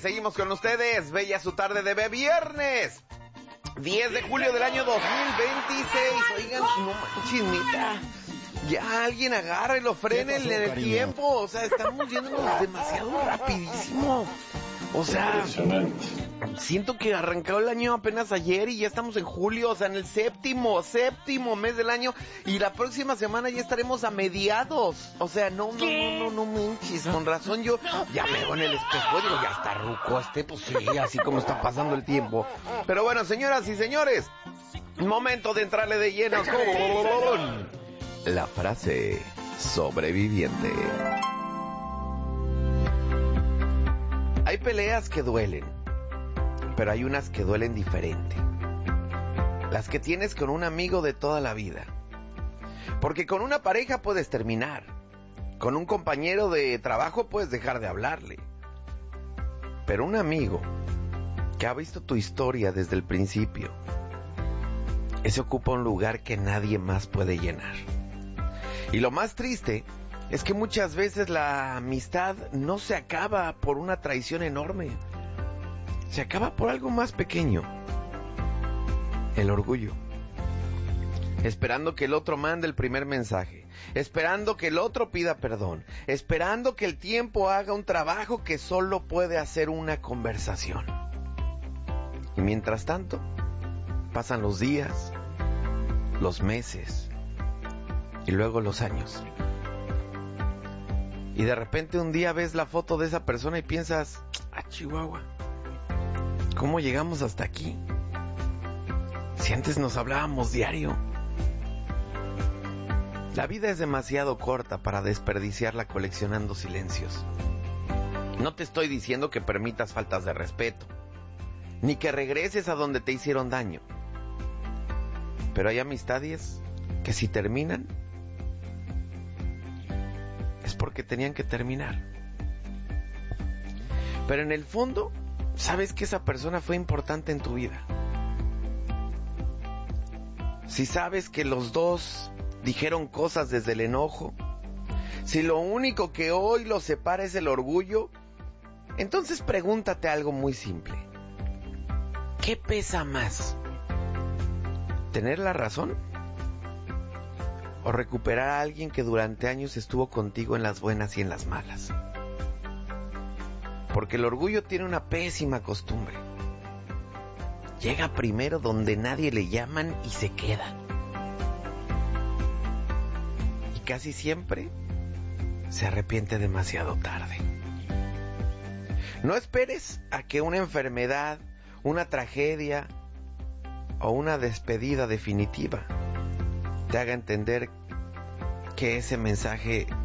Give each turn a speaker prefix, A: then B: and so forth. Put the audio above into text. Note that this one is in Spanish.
A: seguimos con ustedes. Bella su tarde de viernes 10 de julio del año 2026. Oigan, no manches, neta. Ya alguien agárrelo, frénenle el tiempo. O sea, estamos yéndonos demasiado rapidísimo. O sea, siento que arrancó el año apenas ayer y ya estamos en julio, o sea, en el séptimo mes del año, y la próxima semana ya estaremos a mediados. O sea, no manches, con razón yo ya me veo en el espejo y digo, ya está ruco pues sí, así como está pasando el tiempo. Pero bueno, señoras y señores, momento de entrarle de lleno con la frase sobreviviente. Hay peleas que duelen, pero hay unas que duelen diferente. Las que tienes con un amigo de toda la vida. Porque con una pareja puedes terminar. Con un compañero de trabajo puedes dejar de hablarle. Pero un amigo que ha visto tu historia desde el principio, ese ocupa un lugar que nadie más puede llenar. Y lo más triste es que muchas veces la amistad no se acaba por una traición enorme. Se acaba por algo más pequeño. El orgullo. Esperando que el otro mande el primer mensaje. Esperando que el otro pida perdón. Esperando que el tiempo haga un trabajo que solo puede hacer una conversación. Y mientras tanto, pasan los días, los meses y luego los años. Y de repente un día ves la foto de esa persona y piensas, Chihuahua, ¿cómo llegamos hasta aquí? Si antes nos hablábamos diario. La vida es demasiado corta para desperdiciarla coleccionando silencios. No te estoy diciendo que permitas faltas de respeto, ni que regreses a donde te hicieron daño. Pero hay amistades que si terminan, es porque tenían que terminar. Pero en el fondo, sabes que esa persona fue importante en tu vida. Si sabes que los dos dijeron cosas desde el enojo, si lo único que hoy los separa es el orgullo, entonces pregúntate algo muy simple. ¿Qué pesa más? ¿Tener la razón? ¿O recuperar a alguien que durante años estuvo contigo en las buenas y en las malas? Porque el orgullo tiene una pésima costumbre. Llega primero donde nadie le llaman y se queda. Y casi siempre se arrepiente demasiado tarde. No esperes a que una enfermedad, una tragedia o una despedida definitiva te haga entender que ese mensaje